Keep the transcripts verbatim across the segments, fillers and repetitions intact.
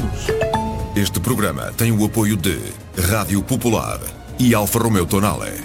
Jesus. Este programa tem o apoio de Rádio Popular e Alfa Romeo Tonale.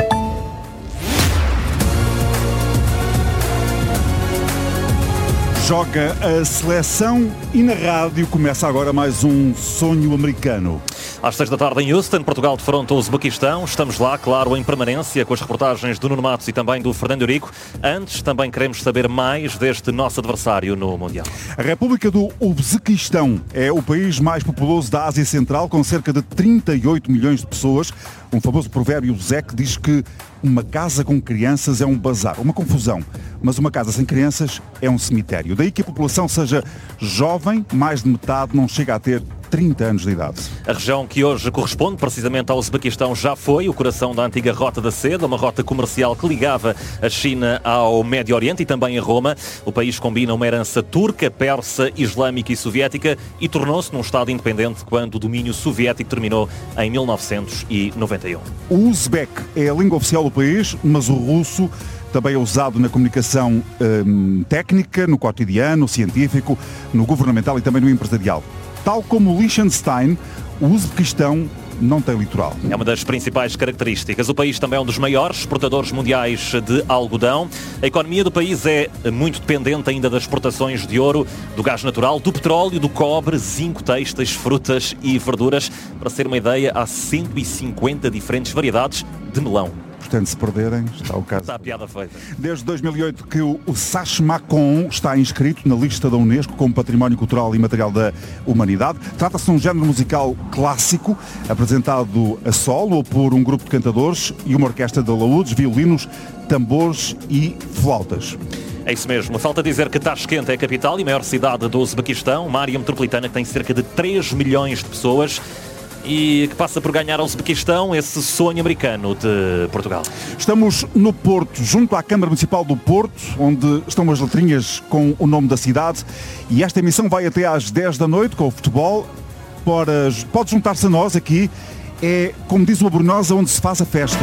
Joga a seleção e na rádio começa agora mais um sonho americano. Às seis da tarde em Houston, Portugal defronta o Uzbequistão. Estamos lá, claro, em permanência, com as reportagens do Nuno Matos e também do Fernando Eurico. Antes, também queremos saber mais deste nosso adversário no Mundial. A República do Uzbequistão é o país mais populoso da Ásia Central, com cerca de trinta e oito milhões de pessoas. Um famoso provérbio uzbeco diz que uma casa com crianças é um bazar, uma confusão. Mas uma casa sem crianças é um cemitério. Daí que a população seja jovem, mais de metade não chega a ter trinta anos de idade. A região que hoje corresponde precisamente ao Uzbequistão já foi o coração da antiga Rota da Seda, uma rota comercial que ligava a China ao Médio Oriente e também a Roma. O país combina uma herança turca, persa, islâmica e soviética e tornou-se num Estado independente quando o domínio soviético terminou em mil novecentos e noventa e um. O uzbek é a língua oficial do país, mas o russo também é usado na comunicação hum, técnica, no cotidiano, científico, no governamental e também no empresarial. Tal como o Liechtenstein, o Uzbequistão não tem litoral. É uma das principais características. O país também é um dos maiores exportadores mundiais de algodão. A economia do país é muito dependente ainda das exportações de ouro, do gás natural, do petróleo, do cobre, zinco, têxteis, frutas e verduras. Para ser uma ideia, há cento e cinquenta diferentes variedades de melão. Portanto, se perderem, está o caso. Está a piada feita. Desde dois mil e oito que o Sash-Macon está inscrito na lista da Unesco como Património Cultural e Material da Humanidade. Trata-se de um género musical clássico, apresentado a solo ou por um grupo de cantadores e uma orquestra de alaúdes, violinos, tambores e flautas. É isso mesmo. Falta dizer que Tashkent é a capital e maior cidade do Uzbequistão, uma área metropolitana que tem cerca de três milhões de pessoas e que passa por ganhar ao Uzbequistão esse sonho americano de Portugal. Estamos no Porto, junto à Câmara Municipal do Porto, onde estão as letrinhas com o nome da cidade, e esta emissão vai até às dez da noite com o futebol. Pode juntar-se a nós aqui, é, como diz uma Brunhosa, onde se faz a festa.